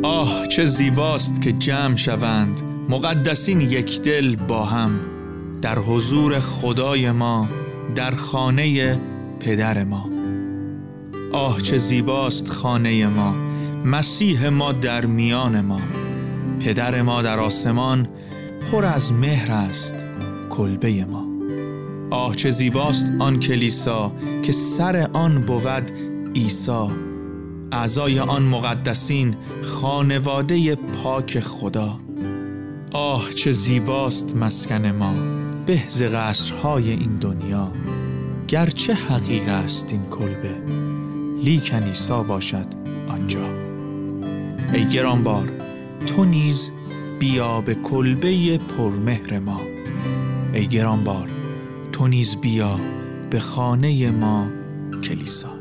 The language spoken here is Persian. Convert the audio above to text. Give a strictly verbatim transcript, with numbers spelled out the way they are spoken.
آه چه زیباست که جمع شوند مقدسین یک دل با هم، در حضور خدای ما، در خانه پدر ما. آه چه زیباست خانه ما، مسیح ما در میان ما. پدر ما در آسمان پر از مهر است کلبه ما. آه چه زیباست آن کلیسا که سر آن بود عیسی، اعضای آن مقدسین خانواده پاک خدا. آه چه زیباست مسکن ما، به ز قصرهای این دنیا. گرچه حقیر است این کلبه، لیکن عیسی باشد آنجا. ای گرانبار تو نیز بیا به کلبه پرمهر ما. ای گرانبار تو نیز بیا به خانه ما کلیسا.